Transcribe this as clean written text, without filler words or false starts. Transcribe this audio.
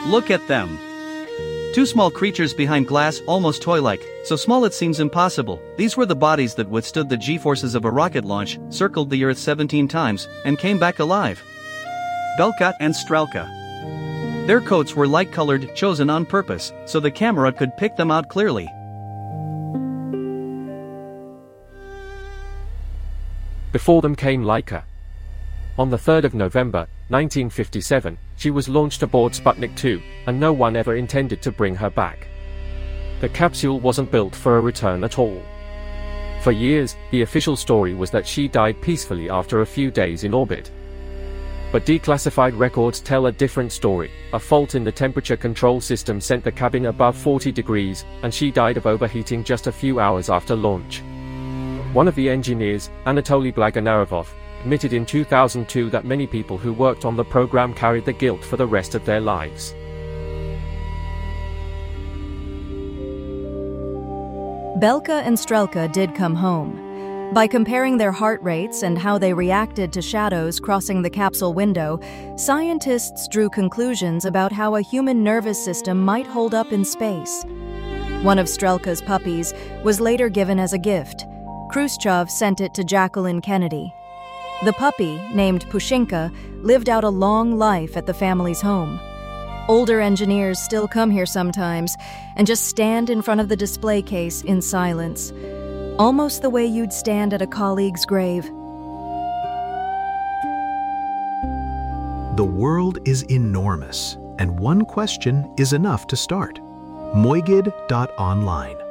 Look at them. Two small creatures behind glass, almost toy-like, so small it seems impossible. These were the bodies that withstood the G-forces of a rocket launch, circled the Earth 17 times, and came back alive. Belka and Strelka. Their coats were light-colored, chosen on purpose, so the camera could pick them out clearly. Before them came Laika. On the 3rd of November, 1957, she was launched aboard Sputnik 2, and no one ever intended to bring her back. The capsule wasn't built for a return at all. For years, the official story was that she died peacefully after a few days in orbit. But declassified records tell a different story. A fault in the temperature control system sent the cabin above 40 degrees, and she died of overheating just a few hours after launch. One of the engineers, Anatoly Blagonarovov, admitted in 2002 that many people who worked on the program carried the guilt for the rest of their lives. Belka and Strelka did come home. By comparing their heart rates and how they reacted to shadows crossing the capsule window, scientists drew conclusions about how a human nervous system might hold up in space. One of Strelka's puppies was later given as a gift. Khrushchev sent it to Jacqueline Kennedy. The puppy, named Pushinka, lived out a long life at the family's home. Older engineers still come here sometimes and just stand in front of the display case in silence, almost the way you'd stand at a colleague's grave. The world is enormous, and one question is enough to start. Moigid.online